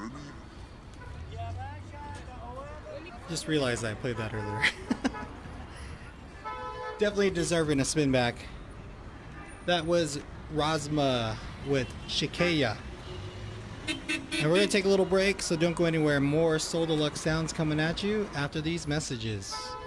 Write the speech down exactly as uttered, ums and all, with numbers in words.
Just realized I played that earlier. Definitely deserving a spin back. That was Rasma with Shikeya. And we're going to take a little break, so don't go anywhere. More Soul Deluxe sounds coming at you after these messages.